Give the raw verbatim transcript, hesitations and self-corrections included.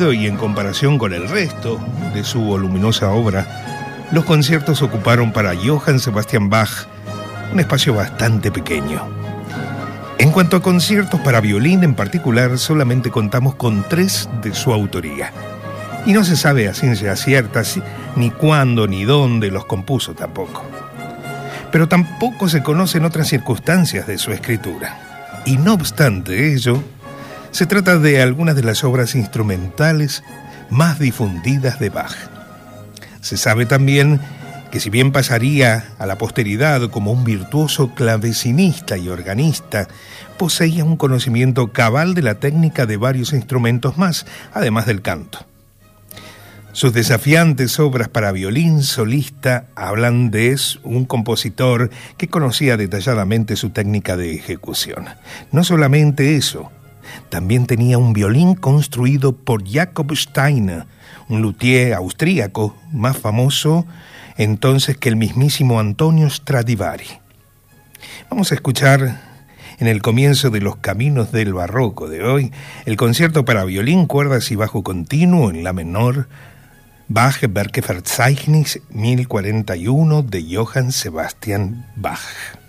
sentido y en comparación con el resto de su voluminosa obra, los conciertos ocuparon para Johann Sebastian Bach un espacio bastante pequeño. En cuanto a conciertos para violín en particular, solamente contamos con tres de su autoría. Y no se sabe a ciencia cierta ni cuándo ni dónde los compuso tampoco. Pero tampoco se conocen otras circunstancias de su escritura. Y no obstante ello, se trata de algunas de las obras instrumentales más difundidas de Bach. Se sabe también que si bien pasaría a la posteridad como un virtuoso clavecinista y organista, poseía un conocimiento cabal de la técnica de varios instrumentos más, además del canto. Sus desafiantes obras para violín solista hablan de un compositor que conocía detalladamente su técnica de ejecución. No solamente eso, también tenía un violín construido por Jacob Steiner, un luthier austríaco más famoso entonces que el mismísimo Antonio Stradivari. Vamos a escuchar en el comienzo de los Caminos del Barroco de hoy el concierto para violín, cuerdas y bajo continuo en la menor, Bach Werkverzeichnis mil cuarenta y uno de Johann Sebastian Bach.